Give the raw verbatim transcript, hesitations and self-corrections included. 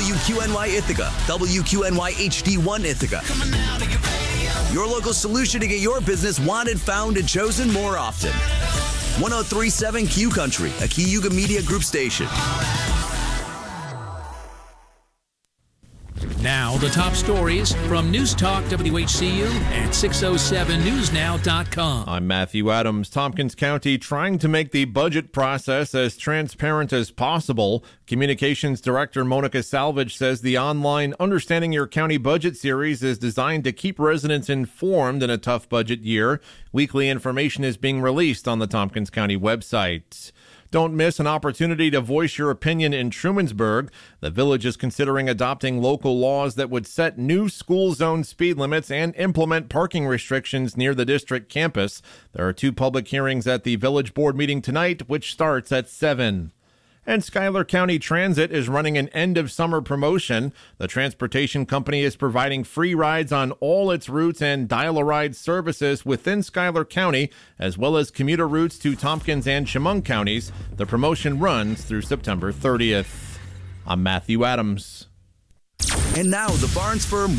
W Q N Y Ithaca, W Q N Y H D one Ithaca. Your local solution to get your business wanted, found, and chosen more often. one oh three point seven Q Country, a Cayuga Media Group station. Now, the top stories from News Talk W H C U and six oh seven news now dot com. I'm Matthew Adams. Tompkins County trying to make the budget process as transparent as possible. Communications Director Monica Salvage says the online Understanding Your County Budget series is designed to keep residents informed in a tough budget year. Weekly information is being released on the Tompkins County website. Don't miss an opportunity to voice your opinion in Trumansburg. The village is considering adopting local laws that would set new school zone speed limits and implement parking restrictions near the district campus. There are two public hearings at the village board meeting tonight, which starts at seven. And Schuyler County Transit is running an end-of-summer promotion. The transportation company is providing free rides on all its routes and dial-a-ride services within Schuyler County, as well as commuter routes to Tompkins and Chemung counties. The promotion runs through September thirtieth. I'm Matthew Adams. And now, the Barnes Firm